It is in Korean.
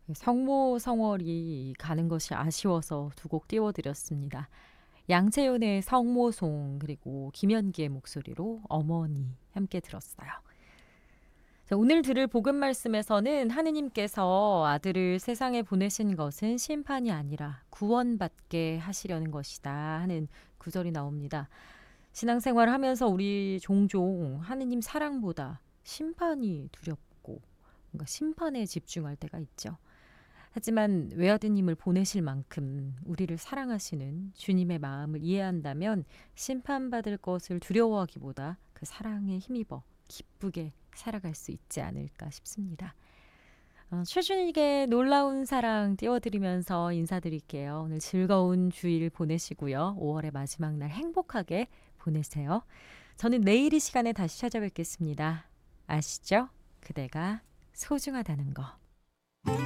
성모 성월이 가는 것이 아쉬워서 두 곡 띄워드렸습니다. 양채윤의 성모송 그리고 김연기의 목소리로 어머니 함께 들었어요. 자, 오늘 들을 복음 말씀에서는 하느님께서 아들을 세상에 보내신 것은 심판이 아니라 구원받게 하시려는 것이다 하는 구절이 나옵니다. 신앙생활을 하면서 우리 종종 하느님 사랑보다 심판이 두렵고 뭔가 심판에 집중할 때가 있죠. 하지만 외아드님을 보내실 만큼 우리를 사랑하시는 주님의 마음을 이해한다면 심판받을 것을 두려워하기보다 그 사랑에 힘입어 기쁘게 살아갈 수 있지 않을까 싶습니다. 최준익의 놀라운 사랑 띄워드리면서 인사드릴게요. 오늘 즐거운 주일 보내시고요. 5월의 마지막 날 행복하게 보내세요. 저는 내일 이 시간에 다시 찾아뵙겠습니다. 아시죠? 그대가 소중하다는 거.